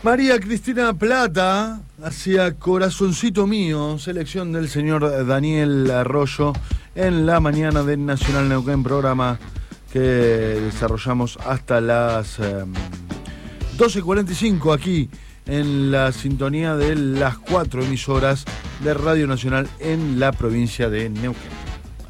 María Cristina Plata hacía Corazoncito Mío, selección del señor Daniel Arroyo en la mañana de Nacional Neuquén, programa que desarrollamos hasta las 12:45 aquí en la sintonía de las 4 emisoras de Radio Nacional en la provincia de Neuquén.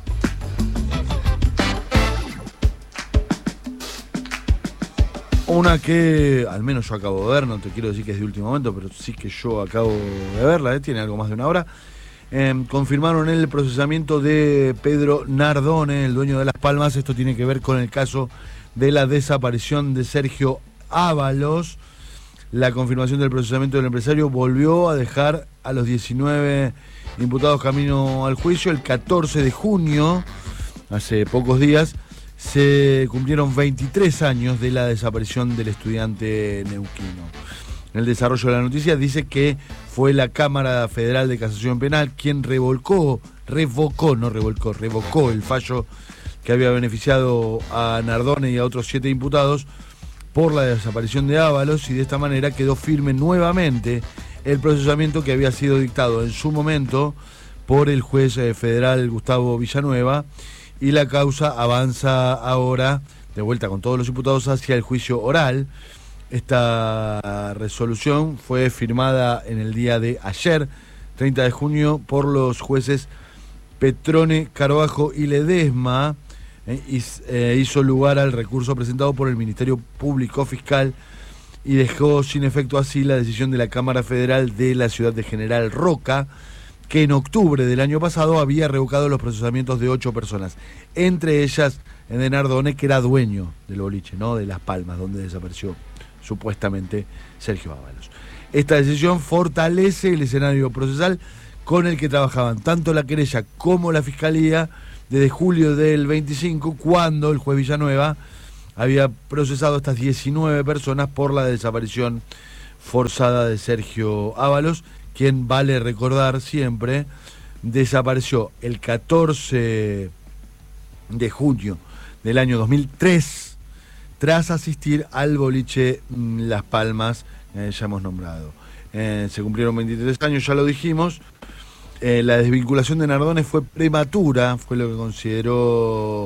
Una que al menos yo acabo de ver, no te quiero decir que es de último momento, pero sí que yo acabo de verla, tiene algo más de una hora. Confirmaron el procesamiento de Pedro Nardone, el dueño de Las Palmas. Esto tiene que ver con el caso de la desaparición de Sergio Ábalos. La confirmación del procesamiento del empresario volvió a dejar a los 19 imputados camino al juicio. El 14 de junio, hace pocos días, se cumplieron 23 años de la desaparición del estudiante neuquino. El desarrollo de la noticia dice que fue la Cámara Federal de Casación Penal quien revocó el fallo que había beneficiado a Nardone y a otros 7 imputados por la desaparición de Ábalos, y de esta manera quedó firme nuevamente el procesamiento que había sido dictado en su momento por el juez federal Gustavo Villanueva. Y la causa avanza ahora, de vuelta con todos los imputados, hacia el juicio oral. Esta resolución fue firmada en el día de ayer, 30 de junio, por los jueces Petrone, Carbajo y Ledesma. Hizo lugar al recurso presentado por el Ministerio Público Fiscal y dejó sin efecto así la decisión de la Cámara Federal de la ciudad de General Roca, que en octubre del año pasado había revocado los procesamientos de 8 personas, entre ellas de Nardone, que era dueño del boliche, ¿no?, de Las Palmas, donde desapareció supuestamente Sergio Ábalos. Esta decisión fortalece el escenario procesal con el que trabajaban tanto la querella como la fiscalía desde julio del 25, cuando el juez Villanueva había procesado a estas 19 personas por la desaparición forzada de Sergio Ábalos, quien, vale recordar siempre, desapareció el 14 de junio del año 2003 tras asistir al boliche Las Palmas, ya hemos nombrado. Se cumplieron 23 años, ya lo dijimos. La desvinculación de Nardone fue prematura, fue lo que consideró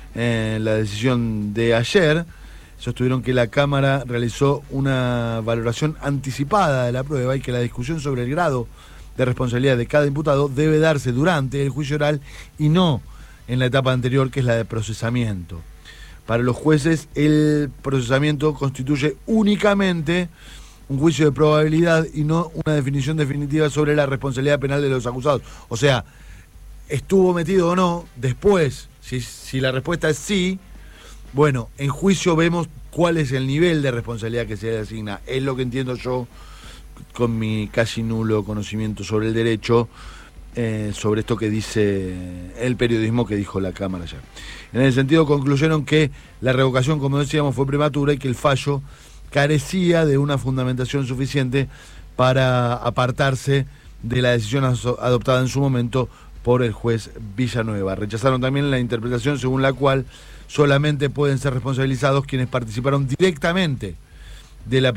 la decisión de ayer. Sostuvieron que la Cámara realizó una valoración anticipada de la prueba y que la discusión sobre el grado de responsabilidad de cada imputado debe darse durante el juicio oral y no en la etapa anterior, que es la de procesamiento. Para los jueces, el procesamiento constituye únicamente un juicio de probabilidad y no una definición definitiva sobre la responsabilidad penal de los acusados. O sea, estuvo metido o no, después, si la respuesta es sí, bueno, en juicio vemos cuál es el nivel de responsabilidad que se le asigna. Es lo que entiendo yo, con mi casi nulo conocimiento sobre el derecho, sobre esto que dice el periodismo que dijo la Cámara ayer. En ese sentido, concluyeron que la revocación, como decíamos, fue prematura y que el fallo carecía de una fundamentación suficiente para apartarse de la decisión adoptada en su momento por el juez Villanueva. Rechazaron también la interpretación según la cual solamente pueden ser responsabilizados quienes participaron directamente de la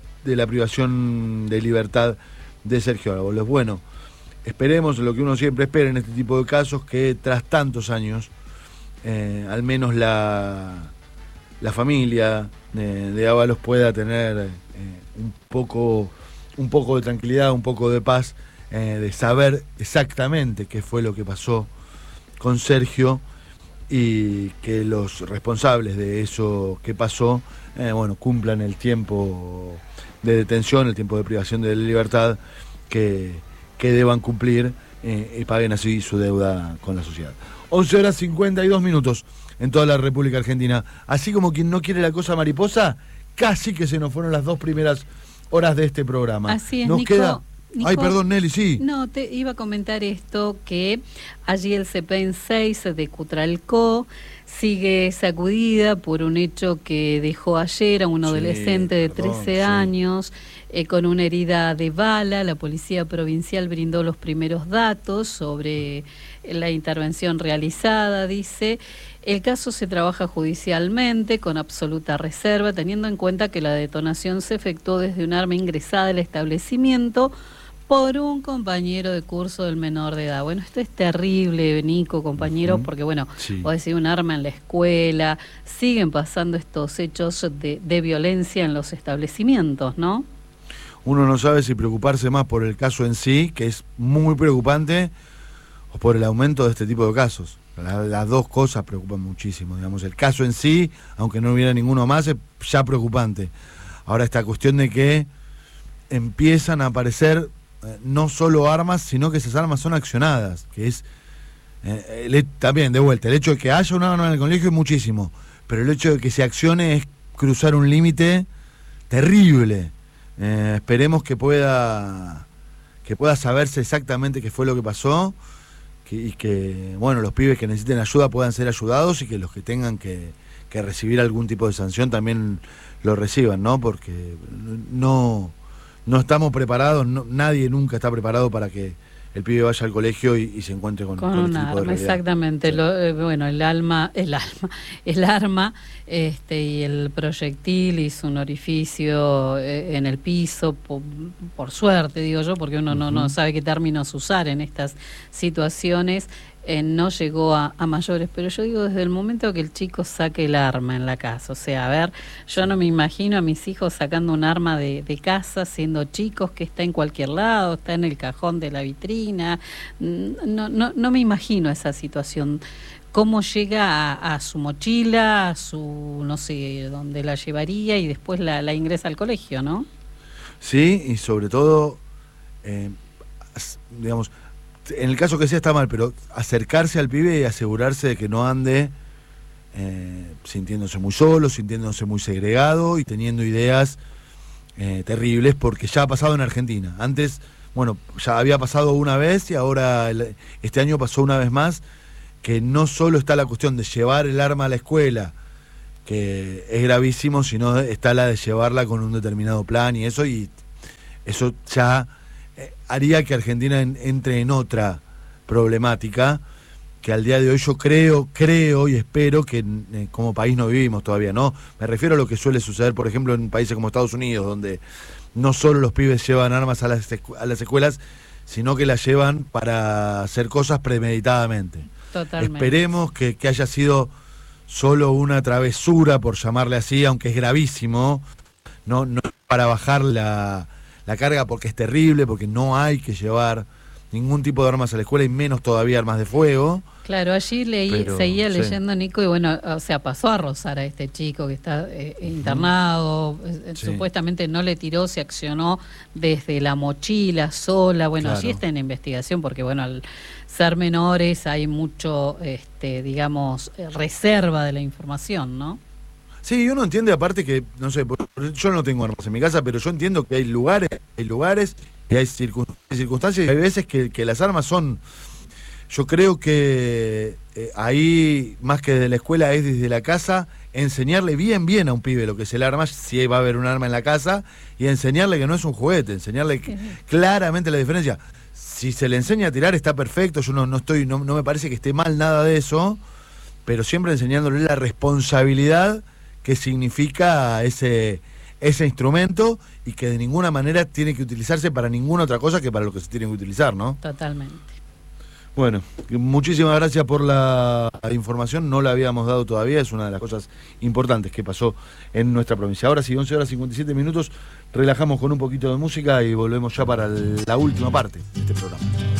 privación de libertad de Sergio Ábalos. Bueno, esperemos lo que uno siempre espera en este tipo de casos, que tras tantos años, al menos la familia de Ábalos pueda tener un poco de tranquilidad, un poco de paz, de saber exactamente qué fue lo que pasó con Sergio, y que los responsables de eso que pasó, cumplan el tiempo de detención, el tiempo de privación de la libertad que deban cumplir, y paguen así su deuda con la sociedad. 11:52 en toda la República Argentina. Así como quien no quiere la cosa mariposa, casi que se nos fueron las 2 primeras horas de este programa. Así es, nos Nico. queda... Nico, ay, perdón, Nelly, sí. No, te iba a comentar esto, que allí el CPEN 6 de Cutralcó sigue sacudida por un hecho que dejó ayer a un adolescente de 13 años con una herida de bala. La Policía Provincial brindó los primeros datos sobre la intervención realizada, dice. El caso se trabaja judicialmente con absoluta reserva, teniendo en cuenta que la detonación se efectuó desde un arma ingresada al establecimiento por un compañero de curso del menor de edad. Bueno, esto es terrible, Nico, compañero, porque bueno, vos decís un arma en la escuela, siguen pasando estos hechos de violencia en los establecimientos, ¿no? Uno no sabe si preocuparse más por el caso en sí, que es muy preocupante, o por el aumento de este tipo de casos. Las dos cosas preocupan muchísimo, digamos. El caso en sí, aunque no hubiera ninguno más, es ya preocupante. Ahora esta cuestión de que empiezan a aparecer no solo armas, sino que esas armas son accionadas, que es también, de vuelta, el hecho de que haya un arma en el colegio es muchísimo, pero el hecho de que se accione es cruzar un límite terrible. Esperemos que pueda saberse exactamente qué fue lo que pasó, y que, bueno, los pibes que necesiten ayuda puedan ser ayudados, y que los que tengan que recibir algún tipo de sanción también lo reciban, ¿no? Porque no estamos preparados, nadie nunca está preparado para que el pibe vaya al colegio y se encuentre con un este tipo arma, de realidad. exactamente. Sí. Bueno, el arma y el proyectil hizo un orificio en el piso, por suerte, digo yo, porque uno no sabe qué términos usar en estas situaciones. No llegó a mayores, pero yo digo, desde el momento que el chico saque el arma en la casa, o sea, a ver, yo no me imagino a mis hijos sacando un arma de casa siendo chicos, que está en cualquier lado, está en el cajón de la vitrina, no me imagino esa situación. ¿Cómo llega a su mochila, a su, no sé, dónde la llevaría, y después la ingresa al colegio, ¿no? Sí, y sobre todo, digamos, en el caso que sea está mal, pero acercarse al pibe y asegurarse de que no ande sintiéndose muy solo, sintiéndose muy segregado y teniendo ideas terribles, porque ya ha pasado en Argentina. Antes, bueno, ya había pasado una vez, y ahora este año pasó una vez más, que no solo está la cuestión de llevar el arma a la escuela, que es gravísimo, sino está la de llevarla con un determinado plan, y eso ya haría que Argentina entre en otra problemática que al día de hoy yo creo y espero que como país no vivimos todavía, ¿no? Me refiero a lo que suele suceder, por ejemplo, en países como Estados Unidos, donde no solo los pibes llevan armas a las escuelas, sino que las llevan para hacer cosas premeditadamente. Totalmente. Esperemos que haya sido solo una travesura, por llamarle así, aunque es gravísimo, no para bajar la carga, porque es terrible, porque no hay que llevar ningún tipo de armas a la escuela, y menos todavía armas de fuego. Claro, allí seguía leyendo, Nico, y bueno, o sea, pasó a rozar a este chico que está internado, supuestamente no le tiró, se accionó desde la mochila sola, bueno, allí está en investigación, porque bueno, al ser menores hay mucho, digamos, reserva de la información, ¿no? Sí, uno entiende aparte que, no sé, yo no tengo armas en mi casa, pero yo entiendo que hay lugares y hay circunstancias, y hay veces que las armas son... Yo creo que ahí, más que desde la escuela, es desde la casa, enseñarle bien a un pibe lo que es el arma, si va a haber un arma en la casa, y enseñarle que no es un juguete, enseñarle claramente la diferencia. Si se le enseña a tirar está perfecto, yo no me parece que esté mal nada de eso, pero siempre enseñándole la responsabilidad que significa ese instrumento, y que de ninguna manera tiene que utilizarse para ninguna otra cosa que para lo que se tiene que utilizar, ¿no? Totalmente. Bueno, muchísimas gracias por la información, no la habíamos dado todavía, es una de las cosas importantes que pasó en nuestra provincia. Ahora sí, 11:57, relajamos con un poquito de música y volvemos ya para la última parte de este programa.